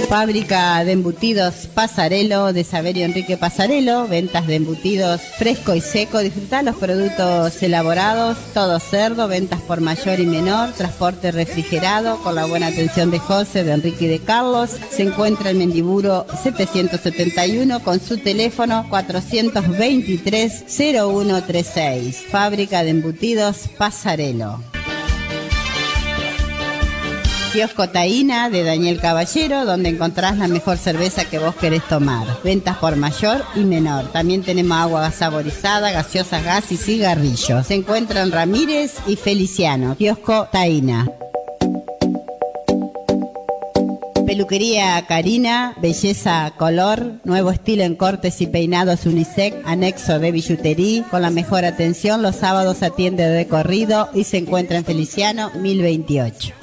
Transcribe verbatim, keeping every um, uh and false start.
Fábrica de embutidos Pasarelo, de Saverio Enrique Pasarelo, ventas de embutidos fresco y seco, disfrutar los productos elaborados, todo cerdo, ventas por mayor y menor, transporte refrigerado, con la buena atención de José, de Enrique y de Carlos. Se encuentra en Mendiburo setecientos setenta y uno con su teléfono cuatrocientos veintitrés cero uno treinta y seis. Fábrica de embutidos Pasarelo. Kiosco Taína, de Daniel Caballero, donde encontrás la mejor cerveza que vos querés tomar. Ventas por mayor y menor. También tenemos agua saborizada, gaseosas, gas y cigarrillos. Se encuentran Ramírez y Feliciano. Kiosco Taína. Peluquería Karina, belleza color, nuevo estilo en cortes y peinados unisex, anexo de billutería, con la mejor atención. Los sábados atiende de corrido y se encuentra en Feliciano mil veintiocho.